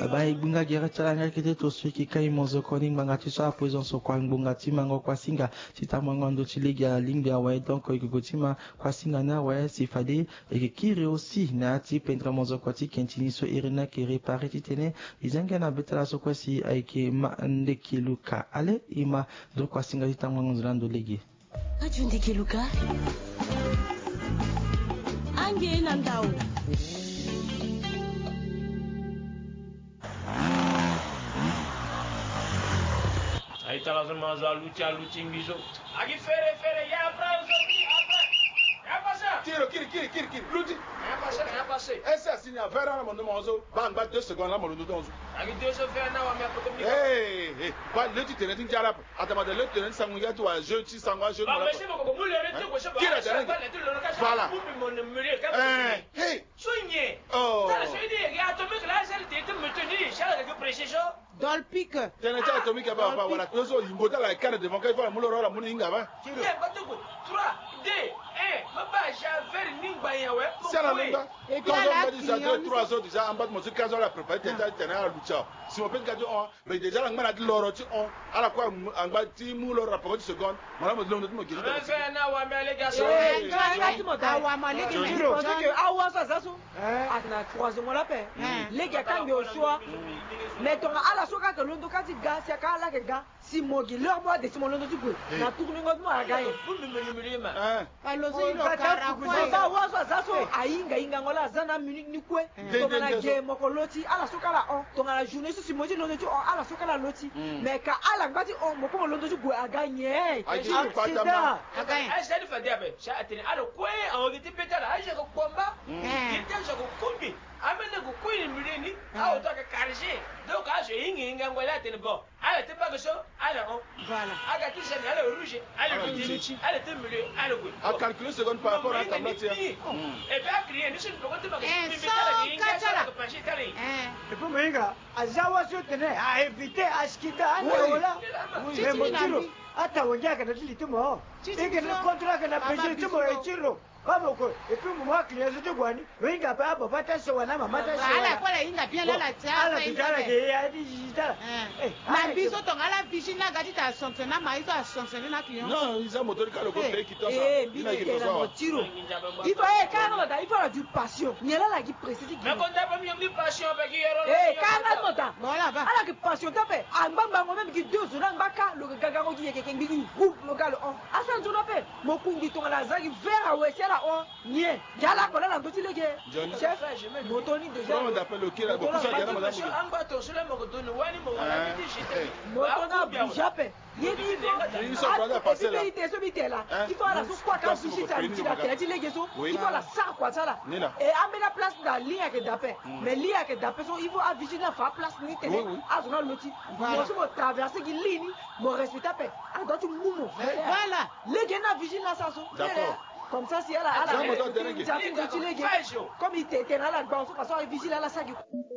ba igbunga gera chalanga kete to swiki kai mozo koning manga tisa poison so kwa ngbunga tima ngo kwa singa titamango ndo chiliga lingbia wa donc ikotima kwa singa na wa sifade et kiri aussi na ti pendra mozo kwa ti kentini so irina ki réparer titene izanga na betala so kwa si aike ma ndeki luka ale ima do kwa singa titamango nzulando legi ndeki luka ange nandao Aí tá lá as irmãs a luta em bicho. Aqui fere, já pra os já passa. Kiri, luti. Já passei. Essa assim a vera na mão do mozo, bang 2 segundos na mão do donzo. Aqui Deus eu ver não a minha porque Hey, vai luti tem que tirar. Atama de luti tem sangue já tu a jeudi sangue jeudi. Mas se mo mulher tu ko chapa. Kira tem. Fala. Hey. Sonhei. Oh. Ça c'est dit, ya tomé que là c'est te me tenir, ça que prêcher ça. Dans le pic. T'es un tas atomique ba voilà. Nous so imbota la carte devant qu'il faut la moulora la mouni ngaba. 3 2 1 papa j'avais ningba ya ouais. C'est la longa. Et quand on dit ça 2 3 autres déjà en bas de mon 15 ans la préparer t'es à lucha. Si on peut garder on mais déjà la ngana de loro tu on à la quoi en bas ti mou loro rapport seconde. Moi me longa mo giri. Mais fait na wa mais les gars. Atna 3 mois la paix. Les gars quand au choix. Mais ton ala soka que l'on doit dire gars c'est quand là que gars si mogi leur bois de mon londo du coup. Na tourner ngod mo aga. Pour me ma. Alozi lo kara kwa. Ba wa so zaso ainga ngola zana munich ni kwe. To na game moko loti ala soka la on. To na journée si mogi londo tu ala soka la loti. Mais ka ala ngati on moko mo londo du coup aga nye. Accident. Aga. Asa de fade abe. Sha atene ala kwe on giti petala aje ko komba. Giti aje ko kumbi. Amene ko kwini muleni. A otaka karje. Donc aje inga ngola tene bon. Ala te pas que ça. Alors, voilà. Aga qui c'est le rouge, allez allez te milieu, allez go. À calculer seconde par rapport à ta tablette. Et puis à crier, nous sommes pas de baguette. Et pour moi, à Zawa soutenir, à éviter à ce qu'il a là. Oui, mais mon Dieu, à ta wanga que tu dis moi. Et que le contrat que n'a pas payé tout mon tiro. Et puis moi, client de Guani, Winga Baba, Pata Soana, Mamata. Voilà, voilà, il a bien la Ma biso ton ala vigile na gati ta sontena maizo a sontena na client. Non, ils ont moteur qui a le côté qui t'a ça. Il faut il faut du passion. Il y a là qui précise. Mais quand t'as pas mis du passion avec voilà, ala que passion t'a fait. Ambamba même qui deux sur l'ambaka, le gagaro qui est quelqu'un qui groupe local on. Asan tu l'appelles. Mon kungi ton la zagi vers ouais c'est là on. Nie. Yala kola la petit légué. Chef, motoni déjà. On appelle le kira beaucoup ça déjà madame. Ambato sur la mogodone wani mo wala dit j'étais. Motona bijapé. Il faut la sous quoi quand tu dis la tête il faut la ça quoi ça là et amener la place dans l'IA que d'après mais l'IA que d'après il faut aviser la place ni télé à ce loti moi je traverser qui ligne mon respect après à d'autres tu moumou voilà les gars na vigile là ça d'accord comme ça si elle a comme il était là là-bas on se passe à vigile là ça